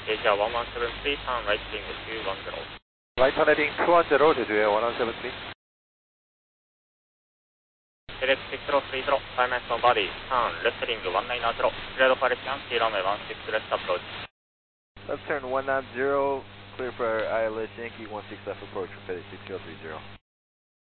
Asia 1173, turn right heading 210. Right turn heading 210 제주에 1173. Select 6030, climax on body, turn left heading 190, cleared correction, T runway 16 left approach. Left turn 190, clear for ILS Yankee 16 left approach, repeated 6030.